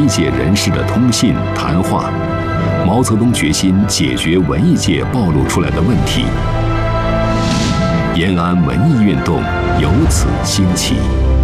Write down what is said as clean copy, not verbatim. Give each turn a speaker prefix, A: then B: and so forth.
A: 艺界人士的通信谈话，毛泽东决心解决文艺界暴露出来的问题，延安文艺运动由此兴起。